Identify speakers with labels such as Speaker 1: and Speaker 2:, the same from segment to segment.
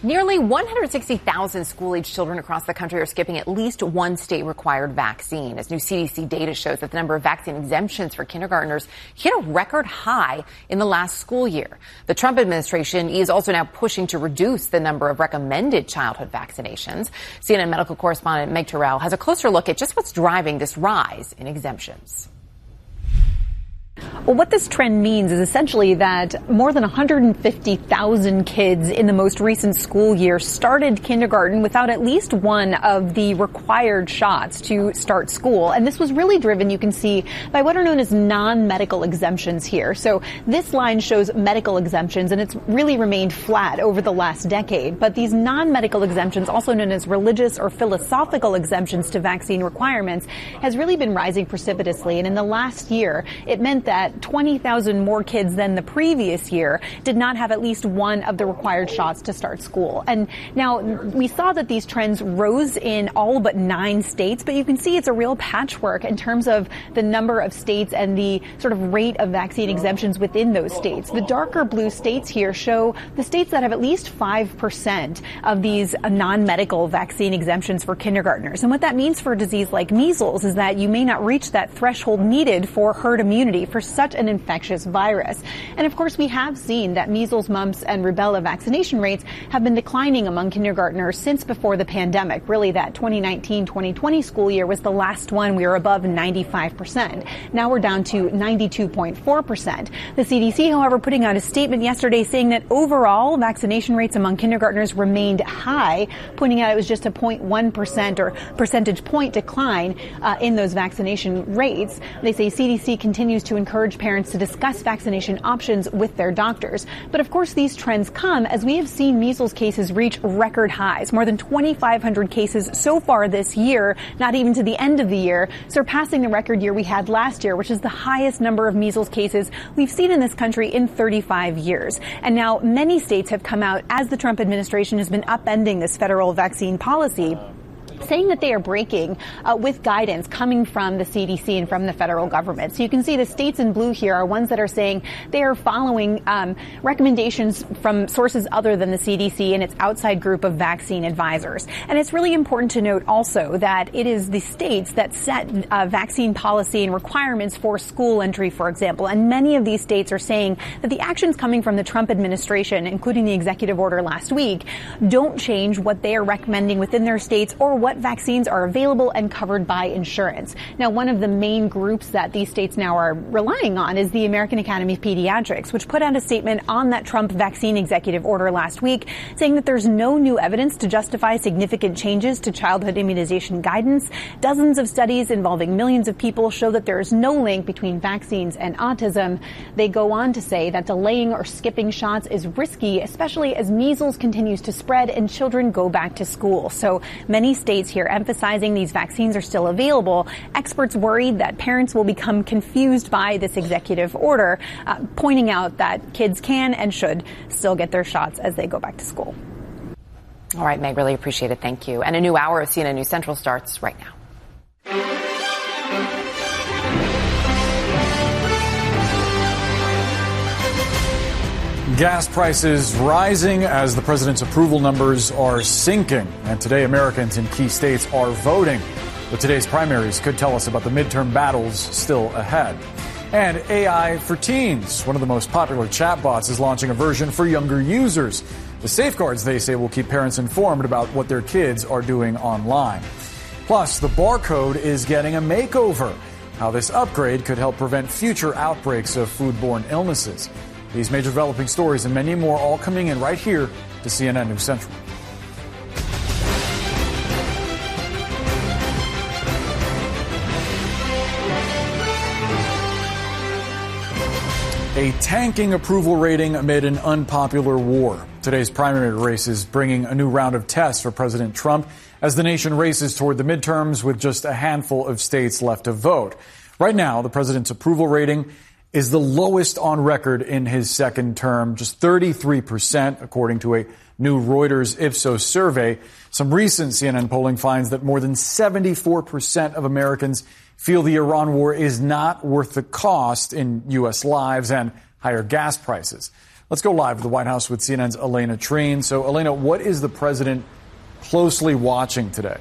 Speaker 1: Nearly 160,000 school-age children across the country are skipping at least one state-required vaccine, as new CDC data shows that the number of vaccine exemptions for kindergartners hit a record high in the last school year. The Trump administration is also now pushing to reduce the number of recommended childhood vaccinations. CNN medical correspondent Meg Terrell has a closer look at just what's driving this rise in exemptions.
Speaker 2: Well, what this trend means is essentially that more than 150,000 kids in the most recent school year started kindergarten without at least one of the required shots to start school. And this was really driven, you can see, by what are known as non-medical exemptions here. So this line shows medical exemptions, and it's really remained flat over the last decade. But these non-medical exemptions, also known as religious or philosophical exemptions to vaccine requirements, has really been rising precipitously. And in the last year, it meant that 20,000 more kids than the previous year did not have at least one of the required shots to start school. And now we saw that these trends rose in all but 9 states, but you can see it's a real patchwork in terms of the number of states and the sort of rate of vaccine exemptions within those states. The darker blue states here show the states that have at least 5% of these non-medical vaccine exemptions for kindergartners. And what that means for a disease like measles is that you may not reach that threshold needed for herd immunity for such an infectious virus. And of course, we have seen that measles, mumps, and rubella vaccination rates have been declining among kindergartners since before the pandemic. Really, that 2019-2020 school year was the last one we were above 95%. Now we're down to 92.4%. The CDC, however, putting out a statement yesterday saying that overall vaccination rates among kindergartners remained high, pointing out it was just a 0.1% or percentage point decline in those vaccination rates. They say CDC continues to encourage parents to discuss vaccination options with their doctors. But of course, these trends come as we have seen measles cases reach record highs, more than 2,500 cases so far this year, not even to the end of the year, surpassing the record year we had last year, which is the highest number of measles cases we've seen in this country in 35 years. And now many states have come out as the Trump administration has been upending this federal vaccine policy, saying that they are breaking with guidance coming from the CDC and from the federal government. So you can see the states in blue here are ones that are saying they are following recommendations from sources other than the CDC and its outside group of vaccine advisors. And it's really important to note also that it is the states that set vaccine policy and requirements for school entry, for example. And many of these states are saying that the actions coming from the Trump administration, including the executive order last week, don't change what they are recommending within their states or what vaccines are available and covered by insurance. Now, one of the main groups that these states now are relying on is the American Academy of Pediatrics, which put out a statement on that Trump vaccine executive order last week, saying that there's no new evidence to justify significant changes to childhood immunization guidance. Dozens of studies involving millions of people show that there is no link between vaccines and autism. They go on to say that delaying or skipping shots is risky, especially as measles continues to spread and children go back to school. So many states here emphasizing these vaccines are still available. Experts worried that parents will become confused by this executive order, pointing out that kids can and should still get their shots as they go back to school.
Speaker 1: All right, Meg, really appreciate it. Thank you. And a new hour of CNN News Central starts right now.
Speaker 3: Gas prices rising as the president's approval numbers are sinking. And today, Americans in key states are voting. But today's primaries could tell us about the midterm battles still ahead. And AI for teens. One of the most popular chatbots is launching a version for younger users. The safeguards, they say, will keep parents informed about what their kids are doing online. Plus, the barcode is getting a makeover. How this upgrade could help prevent future outbreaks of foodborne illnesses. These major developing stories and many more all coming in right here to CNN News Central. A tanking approval rating amid an unpopular war. Today's primary race is bringing a new round of tests for President Trump as the nation races toward the midterms with just a handful of states left to vote. Right now, the president's approval rating is the lowest on record in his second term, just 33%, according to a new Reuters Ipsos survey. Some recent CNN polling finds that more than 74% of Americans feel the Iran war is not worth the cost in U.S. lives and higher gas prices. Let's go live to the White House with CNN's Elena Treen. So, Elena, what is the president closely watching today?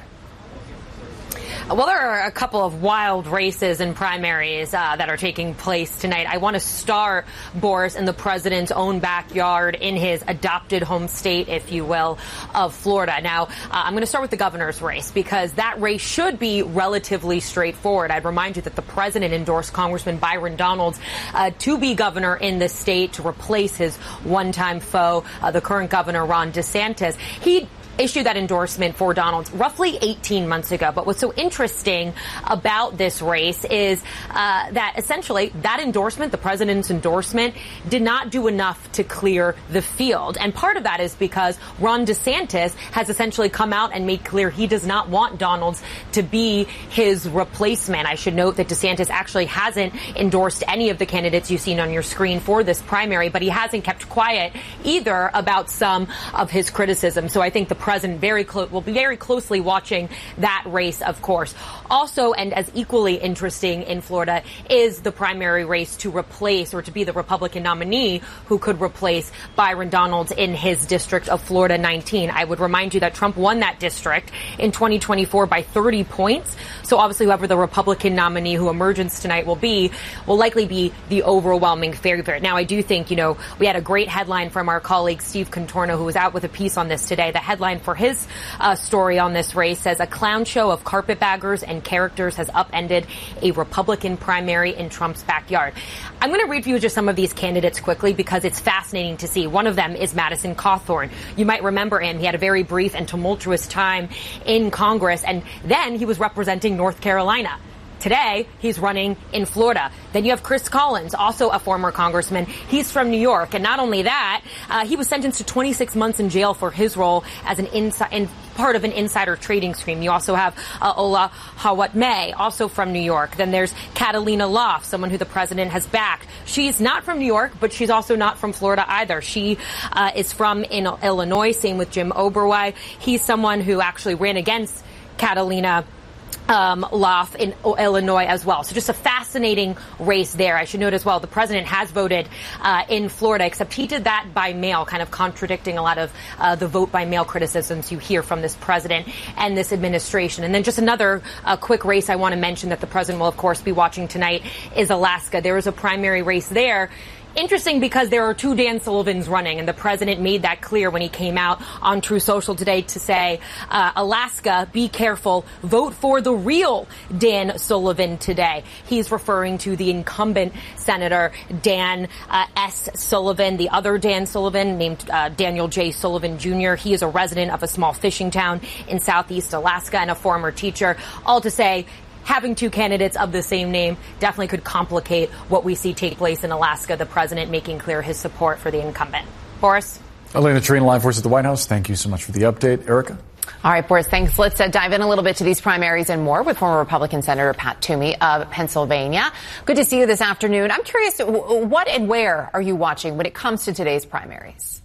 Speaker 4: Well, there are a couple of wild races and primaries that are taking place tonight. I want to start, Boris, in the president's own backyard, in his adopted home state, if you will, of Florida. Now, I'm going to start with the governor's race because that race should be relatively straightforward. I'd remind you that the president endorsed Congressman Byron Donalds to be governor in the state to replace his one-time foe, the current governor, Ron DeSantis. He issued that endorsement for Donalds roughly 18 months ago. But what's so interesting about this race is that essentially that endorsement, the president's endorsement, did not do enough to clear the field. And part of that is because Ron DeSantis has essentially come out and made clear he does not want Donalds to be his replacement. I should note that DeSantis actually hasn't endorsed any of the candidates you've seen on your screen for this primary, but he hasn't kept quiet either about some of his criticism. So I think the president will be very closely watching that race, of course. Also, and as equally interesting in Florida, is the primary race to replace or to be the Republican nominee who could replace Byron Donalds in his district of Florida 19. I would remind you that Trump won that district in 2024 by 30 points. So obviously, whoever the Republican nominee who emerges tonight will likely be the overwhelming favorite. Now, I do think, we had a great headline from our colleague Steve Contorno, who was out with a piece on this today. The headline for his story on this race says a clown show of carpetbaggers and characters has upended a Republican primary in Trump's backyard. I'm going to read for you just some of these candidates quickly because it's fascinating to see. One of them is Madison Cawthorn. You might remember him. He had a very brief and tumultuous time in Congress, and then he was representing North Carolina. Today, he's running in Florida. Then you have Chris Collins, also a former congressman. He's from New York. And not only that, he was sentenced to 26 months in jail for his role as part of an insider trading scheme. You also have Ola Hawat-May, also from New York. Then there's Catalina Loft, someone who the president has backed. She's not from New York, but she's also not from Florida either. She is from Illinois. Same with Jim Oberweis. He's someone who actually ran against Catalina Loft in Illinois as well. So just a fascinating race there. I should note as well, the president has voted in Florida, except he did that by mail, kind of contradicting a lot of the vote by mail criticisms you hear from this president and this administration. And then just another quick race I want to mention that the president will, of course, be watching tonight is Alaska. There is a primary race there. Interesting because there are two Dan Sullivans running, and the president made that clear when he came out on True Social today to say, Alaska, be careful, vote for the real Dan Sullivan today. He's referring to the incumbent Senator Dan S. Sullivan, the other Dan Sullivan named Daniel J. Sullivan Jr. He is a resident of a small fishing town in southeast Alaska and a former teacher. All to say, having two candidates of the same name definitely could complicate what we see take place in Alaska, the president making clear his support for the incumbent. Boris?
Speaker 3: Elena Treen, live for us at the White House. Thank you so much for the update. Erica?
Speaker 1: All right, Boris, thanks. Let's dive in a little bit to these primaries and more with former Republican Senator Pat Toomey of Pennsylvania. Good to see you this afternoon. I'm curious, what and where are you watching when it comes to today's primaries?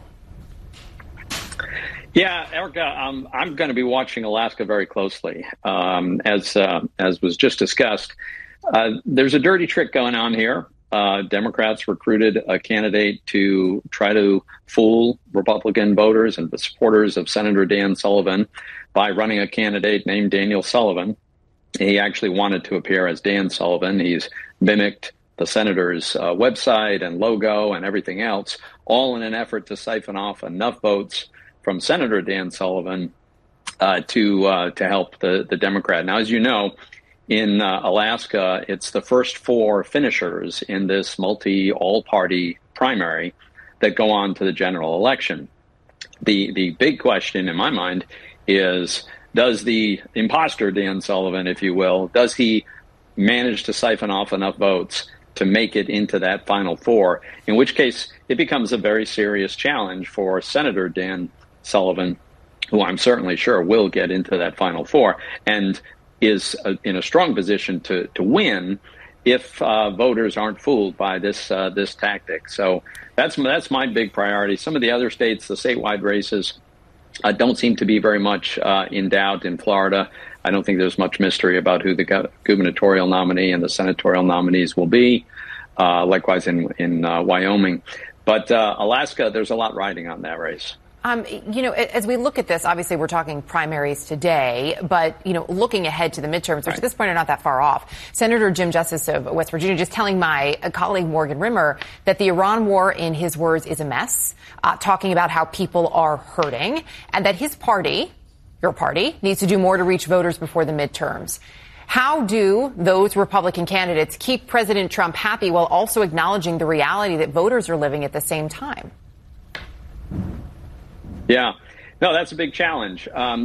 Speaker 5: Yeah, Erica, I'm going to be watching Alaska very closely. As was just discussed, there's a dirty trick going on here. Democrats recruited a candidate to try to fool Republican voters and the supporters of Senator Dan Sullivan by running a candidate named Daniel Sullivan. He actually wanted to appear as Dan Sullivan. He's mimicked the senator's website and logo and everything else, all in an effort to siphon off enough votes from Senator Dan Sullivan to help the Democrat. Now, as you know, in Alaska, it's the first four finishers in this all-party primary that go on to the general election. The big question in my mind is, does the imposter Dan Sullivan, if you will, does he manage to siphon off enough votes to make it into that final four, in which case it becomes a very serious challenge for Senator Dan Sullivan, who I'm certainly sure will get into that final four and is in a strong position to win if voters aren't fooled by this tactic. So that's my big priority. Some of the other states, the statewide races, don't seem to be very much in doubt. In Florida, I don't think there's much mystery about who the gubernatorial nominee and the senatorial nominees will be. Likewise in Wyoming. But Alaska, there's a lot riding on that race.
Speaker 1: As we look at this, obviously we're talking primaries today, but, looking ahead to the midterms, which at this point are not that far off. Senator Jim Justice of West Virginia just telling my colleague Morgan Rimmer that the Iran war, in his words, is a mess, talking about how people are hurting, and that his party, your party, needs to do more to reach voters before the midterms. How do those Republican candidates keep President Trump happy while also acknowledging the reality that voters are living at the same time?
Speaker 5: Yeah, no, that's a big challenge.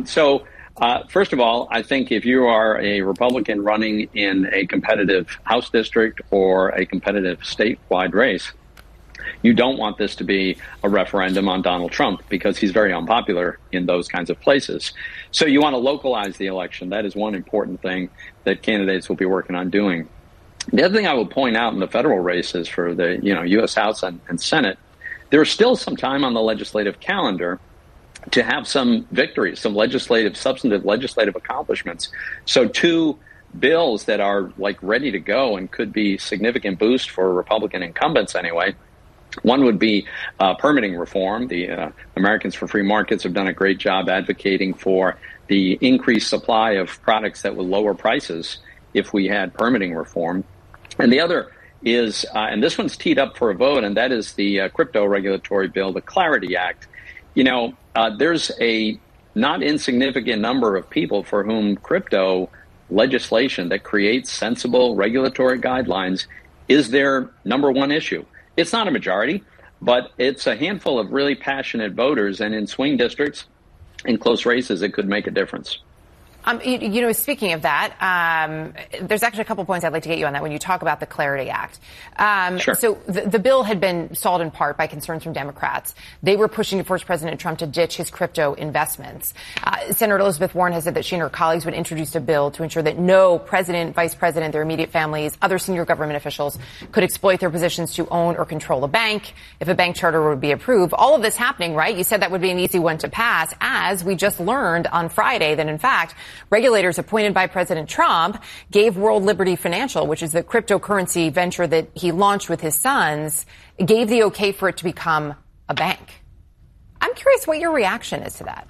Speaker 5: First of all, I think if you are a Republican running in a competitive House district or a competitive statewide race, you don't want this to be a referendum on Donald Trump because he's very unpopular in those kinds of places. So you want to localize the election. That is one important thing that candidates will be working on doing. The other thing I will point out in the federal races for the U.S. House and Senate, there's still some time on the legislative calendar to have some victories, some substantive legislative accomplishments. So two bills that are ready to go and could be significant boost for Republican incumbents anyway. One would be permitting reform. The Americans for Free Markets have done a great job advocating for the increased supply of products that would lower prices if we had permitting reform. And the other is, and this one's teed up for a vote, and that is the crypto regulatory bill, the Clarity Act. There's a not insignificant number of people for whom crypto legislation that creates sensible regulatory guidelines is their number one issue. It's not a majority, but it's a handful of really passionate voters, and in swing districts, in close races, it could make a difference.
Speaker 1: Speaking of that, there's actually a couple points I'd like to get you on that when you talk about the Clarity Act.
Speaker 5: Sure.
Speaker 1: So the bill had been stalled in part by concerns from Democrats. They were pushing to force President Trump to ditch his crypto investments. Senator Elizabeth Warren has said that she and her colleagues would introduce a bill to ensure that no president, vice president, their immediate families, other senior government officials could exploit their positions to own or control a bank if a bank charter would be approved. All of this happening, right? You said that would be an easy one to pass, as we just learned on Friday that, in fact, regulators appointed by President Trump gave World Liberty Financial, which is the cryptocurrency venture that he launched with his sons, gave the okay for it to become a bank. I'm curious what your reaction is to that.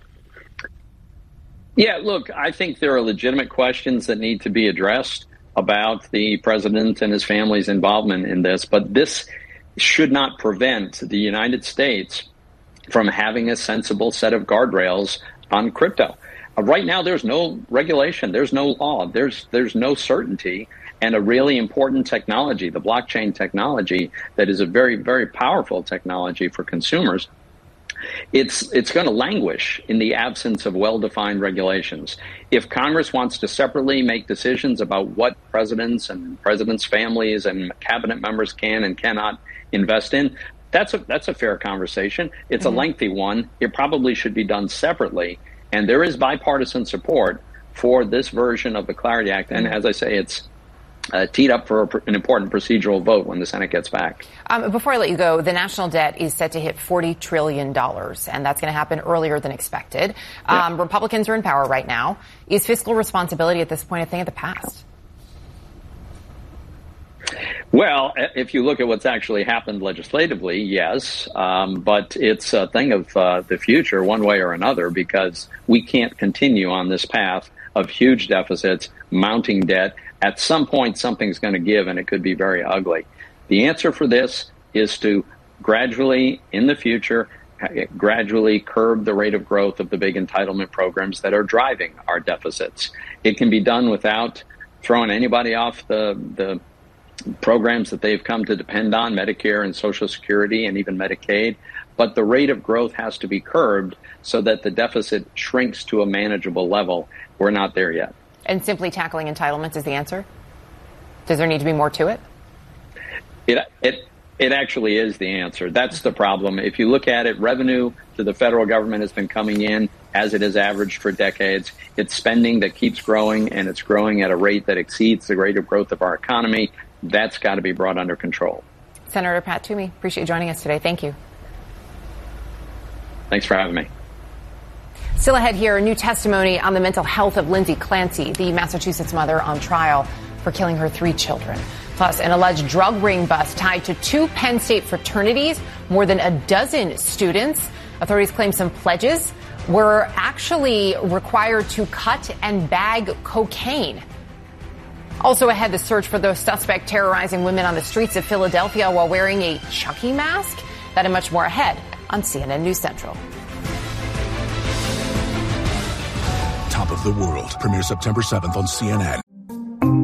Speaker 5: Yeah, look, I think there are legitimate questions that need to be addressed about the president and his family's involvement in this, but this should not prevent the United States from having a sensible set of guardrails on crypto. Right now, there's no regulation. There's no law. There's no certainty. And a really important technology, the blockchain technology, that is a very, very powerful technology for consumers, it's going to languish in the absence of well-defined regulations. If Congress wants to separately make decisions about what presidents and presidents' families and cabinet members can and cannot invest in, that's a fair conversation. It's a lengthy one. It probably should be done separately. And there is bipartisan support for this version of the Clarity Act. And as I say, it's teed up for an important procedural vote when the Senate gets back.
Speaker 1: Before I let you go, the national debt is set to hit $40 trillion, and that's going to happen earlier than expected. Yeah. Republicans are in power right now. Is fiscal responsibility at this point a thing of the past?
Speaker 5: Well, if you look at what's actually happened legislatively, yes, but it's a thing of the future one way or another, because we can't continue on this path of huge deficits, mounting debt. At some point, something's going to give, and it could be very ugly. The answer for this is to gradually, in the future, gradually curb the rate of growth of the big entitlement programs that are driving our deficits. It can be done without throwing anybody off the programs that they've come to depend on, Medicare and Social Security and even Medicaid. But the rate of growth has to be curbed so that the deficit shrinks to a manageable level. We're not there yet.
Speaker 1: And simply tackling entitlements is the answer? Does there need to be more to it?
Speaker 5: It actually is the answer. That's the problem. If you look at it, revenue to the federal government has been coming in as it has averaged for decades. It's spending that keeps growing, and it's growing at a rate that exceeds the rate of growth of our economy. That's got to be brought under control.
Speaker 1: Senator Pat Toomey, appreciate you joining us today. Thank you.
Speaker 5: Thanks for having me.
Speaker 1: Still ahead here, a new testimony on the mental health of Lindsay Clancy, the Massachusetts mother on trial for killing her 3 children. Plus, an alleged drug ring bust tied to 2 Penn State fraternities, more than a dozen students. Authorities claim some pledges were actually required to cut and bag cocaine. Also ahead, the search for the suspect terrorizing women on the streets of Philadelphia while wearing a Chucky mask. That and much more ahead on CNN News Central.
Speaker 6: Top of the World premieres September 7th on CNN.